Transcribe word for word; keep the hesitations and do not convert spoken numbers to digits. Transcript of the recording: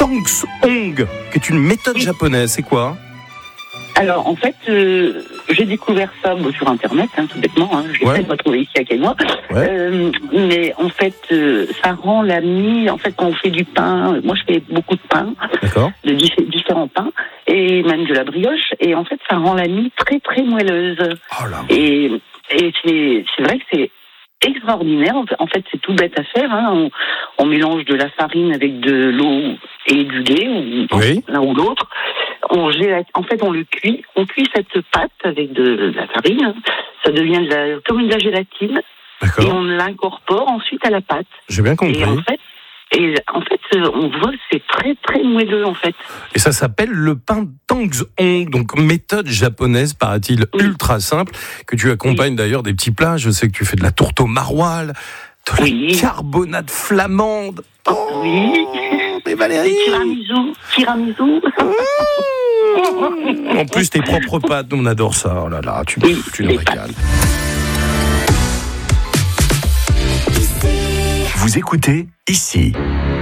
Tangsong, qui est une méthode japonaise. C'est quoi ? Alors, en fait, euh, j'ai découvert ça bon, sur Internet, hein, tout bêtement. Hein, je l'ai Ouais. peut-être pas trouvé ici à Caillois. Ouais. Euh, mais en fait, euh, ça rend la mie. En fait, quand on fait du pain, moi, je fais beaucoup de pain, D'accord. de dif- différents pains, et même de la brioche. Et en fait, ça rend la mie très, très moelleuse. Oh là. Et, et c'est, c'est vrai que c'est extraordinaire. En fait, en fait, c'est tout bête à faire. Hein. On, on mélange de la farine avec de l'eau et du lait, ou Oui. l'un ou l'autre. On gélate, en fait, on le cuit. On cuit cette pâte avec de, de la farine. Ça devient de la, comme de la gélatine. Et D'accord. on l'incorpore ensuite à la pâte. J'ai bien compris. Et en fait, et en fait, on voit que c'est très très moelleux en fait. Et ça s'appelle le pain Tangsong, donc méthode japonaise, paraît-il, Oui. ultra simple, que tu accompagnes d'ailleurs des petits plats. Je sais que tu fais de la tourte au maroilles, de la Oui. carbonade flamande. Oh, Oui. mais Valérie. Et tiramisu, tiramisu. En plus, tes propres pâtes, on adore ça. Oh là là, tu, Oui, tu nous les régales. Vous écoutez ici.